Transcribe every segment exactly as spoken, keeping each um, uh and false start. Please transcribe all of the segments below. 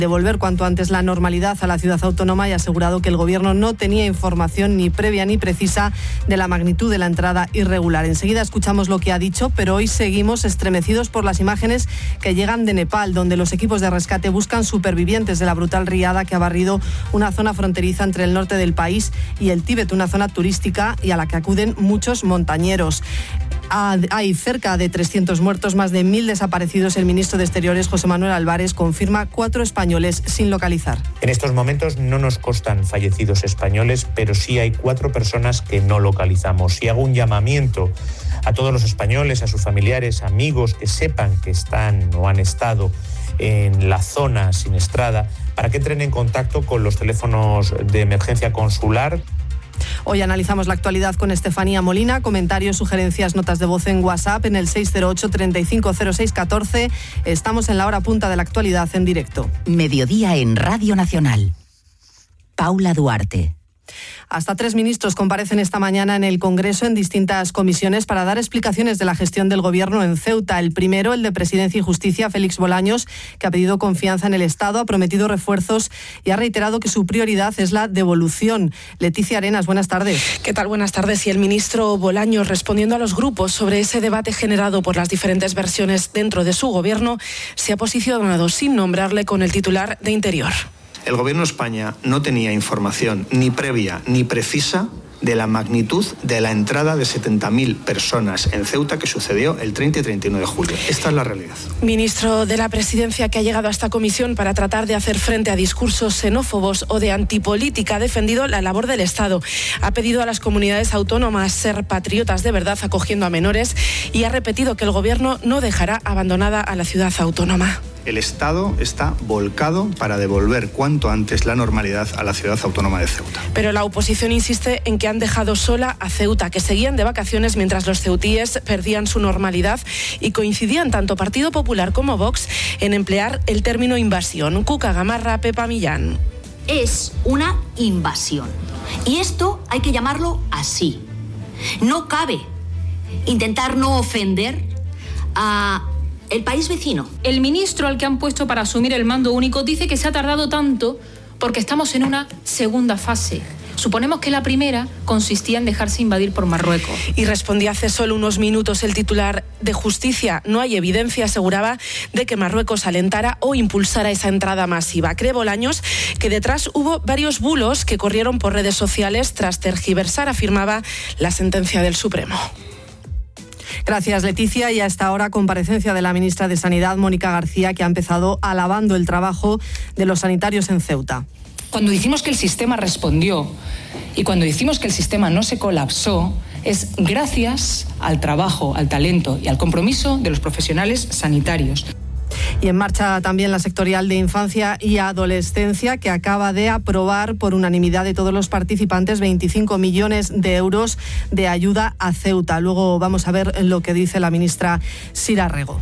devolver cuanto antes la normalidad a la ciudad autónoma y ha asegurado que el Gobierno no tenía información ni previa ni precisa de la magnitud de la entrada irregular. Enseguida escuchamos lo que ha dicho, pero hoy seguimos estremecidos por las imágenes que llegan de Nepal, donde los equipos de rescate buscan supervivientes de la brutal riada que ha barrido una zona fronteriza entre el norte del país y el Tíbet, una zona turística y a la que acuden muchos montañeros. Hay cerca de trescientos muertos, más de mil desaparecidos. El ministro de Exteriores, José Manuel Álvarez, confirma cuatro españoles sin localizar. En estos momentos no nos constan fallecidos españoles, pero sí hay cuatro personas que no localizamos. Y hago un llamamiento a todos los españoles, a sus familiares, amigos, que sepan que están o han estado en la zona siniestrada, para que entren en contacto con los teléfonos de emergencia consular. Hoy analizamos la actualidad con Estefanía Molina. Comentarios, sugerencias, notas de voz en WhatsApp en el seis cero ocho, treinta y cinco cero seis, catorce. Estamos en la hora punta de la actualidad en directo. Mediodía en Radio Nacional. Paula Duarte. Hasta tres ministros comparecen esta mañana en el Congreso en distintas comisiones para dar explicaciones de la gestión del Gobierno en Ceuta. El primero, el de Presidencia y Justicia, Félix Bolaños, que ha pedido confianza en el Estado, ha prometido refuerzos y ha reiterado que su prioridad es la devolución. Leticia Arenas, buenas tardes. ¿Qué tal? Buenas tardes. Y el ministro Bolaños, respondiendo a los grupos sobre ese debate generado por las diferentes versiones dentro de su Gobierno, se ha posicionado sin nombrarle con el titular de Interior. El Gobierno de España no tenía información ni previa ni precisa de la magnitud de la entrada de setenta mil personas en Ceuta que sucedió el treinta y treinta y uno de julio. Esta es la realidad. Ministro de la Presidencia, que ha llegado a esta comisión para tratar de hacer frente a discursos xenófobos o de antipolítica, ha defendido la labor del Estado. Ha pedido a las comunidades autónomas ser patriotas de verdad acogiendo a menores y ha repetido que el Gobierno no dejará abandonada a la ciudad autónoma. El Estado está volcado para devolver cuanto antes la normalidad a la ciudad autónoma de Ceuta. Pero la oposición insiste en que han dejado sola a Ceuta, que seguían de vacaciones mientras los ceutíes perdían su normalidad, y coincidían tanto Partido Popular como Vox en emplear el término invasión. Cuca Gamarra, Pepa Millán. Es una invasión. Y esto hay que llamarlo así. No cabe intentar no ofender a el país vecino. El ministro al que han puesto para asumir el mando único dice que se ha tardado tanto porque estamos en una segunda fase. Suponemos que la primera consistía en dejarse invadir por Marruecos. Y respondía hace solo unos minutos el titular de Justicia. No hay evidencia, aseguraba, de que Marruecos alentara o impulsara esa entrada masiva. Cree Bolaños que detrás hubo varios bulos que corrieron por redes sociales tras tergiversar, afirmaba, la sentencia del Supremo. Gracias, Leticia. Y a esta hora, comparecencia de la ministra de Sanidad, Mónica García, que ha empezado alabando el trabajo de los sanitarios en Ceuta. Cuando decimos que el sistema respondió y cuando decimos que el sistema no se colapsó, es gracias al trabajo, al talento y al compromiso de los profesionales sanitarios. Y en marcha también la sectorial de Infancia y Adolescencia, que acaba de aprobar por unanimidad de todos los participantes veinticinco millones de euros de ayuda a Ceuta. Luego vamos a ver lo que dice la ministra Sira Rego.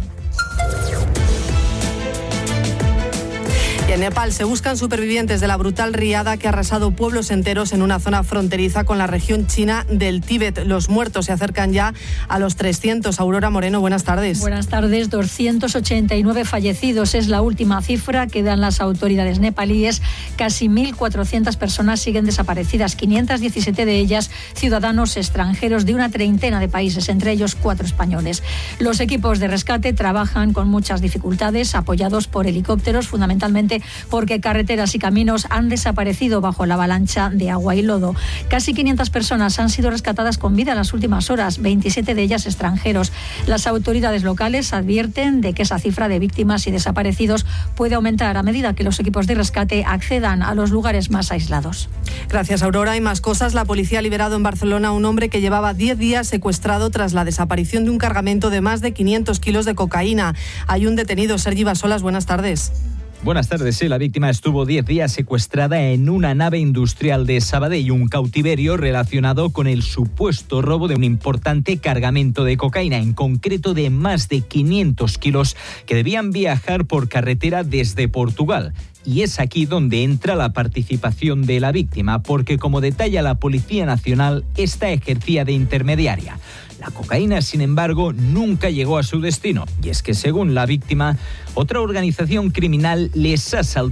Y en Nepal se buscan supervivientes de la brutal riada que ha arrasado pueblos enteros en una zona fronteriza con la región china del Tíbet. Los muertos se acercan ya a los trescientos. Aurora Moreno, buenas tardes. Buenas tardes. doscientos ochenta y nueve fallecidos es la última cifra que dan las autoridades nepalíes. Casi mil cuatrocientas personas siguen desaparecidas, quinientos diecisiete de ellas ciudadanos extranjeros de una treintena de países, entre ellos cuatro españoles. Los equipos de rescate trabajan con muchas dificultades, apoyados por helicópteros, fundamentalmente porque carreteras y caminos han desaparecido bajo la avalancha de agua y lodo. Casi quinientas personas han sido rescatadas con vida en las últimas horas, veintisiete de ellas extranjeros. Las autoridades locales advierten de que esa cifra de víctimas y desaparecidos puede aumentar a medida que los equipos de rescate accedan a los lugares más aislados. Gracias, Aurora. Y más cosas. La policía ha liberado en Barcelona a un hombre que llevaba diez días secuestrado tras la desaparición de un cargamento de más de quinientos kilos de cocaína. Hay un detenido. Sergi Basolas, buenas tardes. Buenas tardes. Sí, la víctima estuvo diez días secuestrada en una nave industrial de Sabadell, un cautiverio relacionado con el supuesto robo de un importante cargamento de cocaína, en concreto de más de quinientos kilos que debían viajar por carretera desde Portugal. Y es aquí donde entra la participación de la víctima, porque como detalla la Policía Nacional, esta ejercía de intermediaria. La cocaína, sin embargo, nunca llegó a su destino. Y es que, según la víctima, otra organización criminal les ha saltado